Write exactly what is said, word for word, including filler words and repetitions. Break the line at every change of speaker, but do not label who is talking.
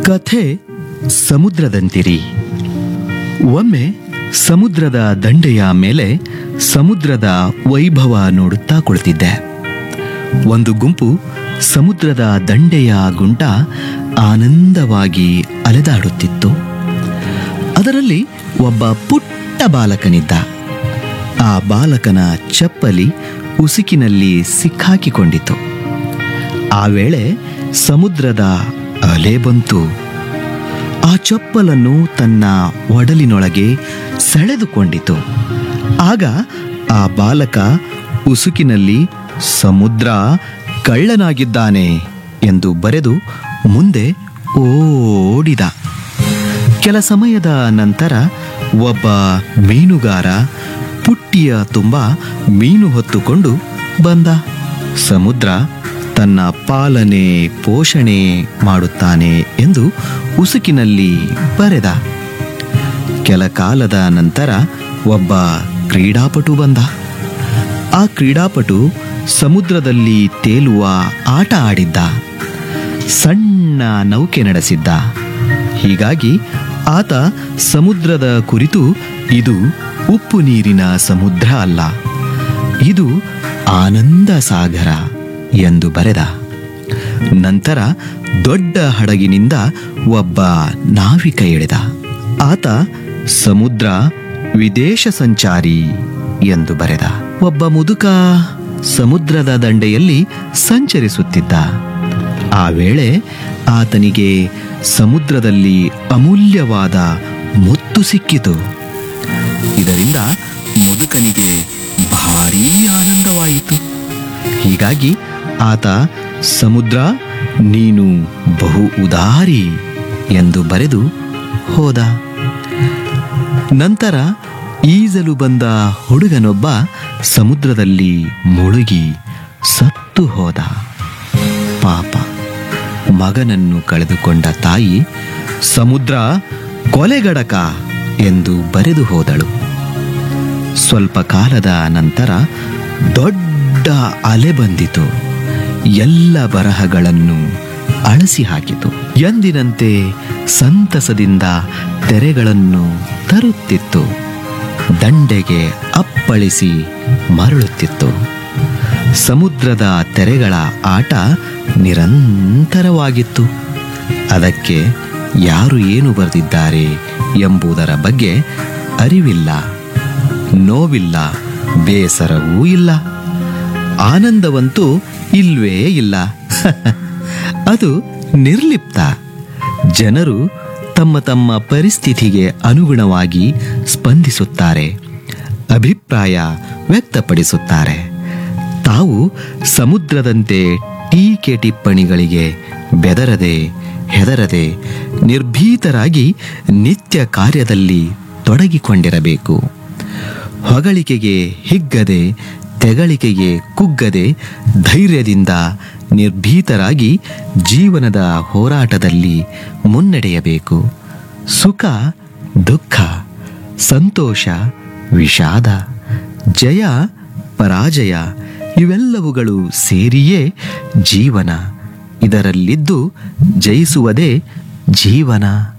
ಕಥೆ ಸಮುದ್ರದಂತಿರಿ. ಒಮ್ಮೆ ಸಮುದ್ರದ ದಂಡೆಯ ಮೇಲೆ ಸಮುದ್ರದ ವೈಭವ ನೋಡುತ್ತಾ ಕುಳಿತಿದ್ದೆ. ಒಂದು ಗುಂಪು ಸಮುದ್ರದ ದಂಡೆಯ ಗುಂಟ ಆನಂದವಾಗಿ ಅಲೆದಾಡುತ್ತಿತ್ತು. ಅದರಲ್ಲಿ ಒಬ್ಬ ಪುಟ್ಟ ಬಾಲಕನಿದ್ದ. ಆ ಬಾಲಕನ ಚಪ್ಪಲಿ ಉಸುಕಿನಲ್ಲಿ ಸಿಕ್ಕಾಕಿಕೊಂಡಿತು. ಆ ವೇಳೆ ಸಮುದ್ರದ ಅಲೆ ಬಂತು. ಆ ಚಪ್ಪಲನ್ನು ತನ್ನ ಒಡಲಿನೊಳಗೆ ಸೆಳೆದುಕೊಂಡಿತು. ಆಗ ಆ ಬಾಲಕ ಉಸುಕಿನಲ್ಲಿ ಸಮುದ್ರ ಕಳ್ಳನಾಗಿದ್ದಾನೆ ಎಂದು ಬರೆದು ಮುಂದೆ ಓಡಿದ. ಕೆಲ ಸಮಯದ ನಂತರ ಒಬ್ಬ ಮೀನುಗಾರ ಪುಟ್ಟಿಯ ತುಂಬ ಮೀನು ಹೊತ್ತುಕೊಂಡು ಬಂದ. ಸಮುದ್ರ ತನ್ನ ಪಾಲನೆ ಪೋಷಣೆ ಮಾಡುತ್ತಾನೆ ಎಂದು ಉಸುಕಿನಲ್ಲಿ ಬರೆದ. ಕೆಲ ಕಾಲದ ನಂತರ ಒಬ್ಬ ಕ್ರೀಡಾಪಟು ಬಂದ. ಆ ಕ್ರೀಡಾಪಟು ಸಮುದ್ರದಲ್ಲಿ ತೇಲುವ ಆಟ ಆಡಿದ್ದ. ಸಣ್ಣ ನೌಕೆ ನಡೆಸಿದ್ದ. ಹೀಗಾಗಿ ಆತ ಸಮುದ್ರದ ಕುರಿತು ಇದು ಉಪ್ಪು ನೀರಿನ ಸಮುದ್ರ ಅಲ್ಲ, ಇದು ಆನಂದ ಸಾಗರ ಎಂದು ಬರೆದ. ನಂತರ ದೊಡ್ಡ ಹಡಗಿನಿಂದ ಒಬ್ಬ ನಾವಿಕ ಇಳಿದ. ಆತ ಸಮುದ್ರ ವಿದೇಶ ಸಂಚಾರಿ ಎಂದು ಬರೆದ. ಒಬ್ಬ ಮುದುಕ ಸಮುದ್ರದ ದಂಡೆಯಲ್ಲಿ ಸಂಚರಿಸುತ್ತಿದ್ದ. ಆ ವೇಳೆ ಆತನಿಗೆ ಸಮುದ್ರದಲ್ಲಿ ಅಮೂಲ್ಯವಾದ ಮುತ್ತು ಸಿಕ್ಕಿತು. ಇದರಿಂದ ಮುದುಕನಿಗೆ ಭಾರೀ ಆನಂದವಾಯಿತು. ಹೀಗಾಗಿ ಆತ ಸಮುದ್ರ ನೀನು ಬಹು ಉದಾರಿ ಎಂದು ಬರೆದು ಹೋದ. ನಂತರ ಈಜಲು ಬಂದ ಹುಡುಗನೊಬ್ಬ ಸಮುದ್ರದಲ್ಲಿ ಮುಳುಗಿ ಸತ್ತು ಹೋದ. ಪಾಪ, ಮಗನನ್ನು ಕಳೆದುಕೊಂಡ ತಾಯಿ ಸಮುದ್ರ ಕೊಲೆಗಡಕ ಎಂದು ಬರೆದು ಹೋದಳು. ಸ್ವಲ್ಪ ಕಾಲದ ನಂತರ ದೊಡ್ಡ ಅಲೆ ಬಂದಿತು. ಎಲ್ಲ ಬರಹಗಳನ್ನು ಅಳಿಸಿ ಹಾಕಿತು. ಎಂದಿನಂತೆ ಸಂತಸದಿಂದ ತೆರೆಗಳನ್ನು ತರುತ್ತಿತ್ತು. ದಂಡೆಗೆ ಅಪ್ಪಳಿಸಿ ಮರಳುತ್ತಿತ್ತು. ಸಮುದ್ರದ ತೆರೆಗಳ ಆಟ ನಿರಂತರವಾಗಿತ್ತು. ಅದಕ್ಕೆ ಯಾರು ಏನು ಬರೆದಿದ್ದಾರೆ ಎಂಬುದರ ಬಗ್ಗೆ ಅರಿವಿಲ್ಲ, ನೋವಿಲ್ಲ, ಬೇಸರವೂ ಇಲ್ಲ, ಆನಂದವಂತೂ ಇಲ್ವೇ ಇಲ್ಲ. ಅದು ನಿರ್ಲಿಪ್ತ. ಜನರು ತಮ್ಮ ತಮ್ಮ ಪರಿಸ್ಥಿತಿಗೆ ಅನುಗುಣವಾಗಿ ಸ್ಪಂದಿಸುತ್ತಾರೆ, ಅಭಿಪ್ರಾಯ ವ್ಯಕ್ತಪಡಿಸುತ್ತಾರೆ. ತಾವು ಸಮುದ್ರದಂತೆ ಟೀಕೆ ಟಿಪ್ಪಣಿಗಳಿಗೆ ಬೆದರದೆ ಹೆದರದೆ ನಿರ್ಭೀತರಾಗಿ ನಿತ್ಯ ಕಾರ್ಯದಲ್ಲಿ ತೊಡಗಿಕೊಂಡಿರಬೇಕು. ಹೊಗಳಿಕೆಗೆ ಹಿಗ್ಗದೆ, ತೆಗಳಿಕೆಗೆ ಕುಗ್ಗದೆ, ಧೈರ್ಯದಿಂದ ನಿರ್ಭೀತರಾಗಿ ಜೀವನದ ಹೋರಾಟದಲ್ಲಿ ಮುನ್ನಡೆಯಬೇಕು. ಸುಖ ದುಃಖ, ಸಂತೋಷ ವಿಷಾದ, ಜಯ ಪರಾಜಯ ಇವೆಲ್ಲವುಗಳು ಸೇರಿಯೇ ಜೀವನ. ಇದರಲ್ಲಿದ್ದು ಜಯಿಸುವುದೇ ಜೀವನ.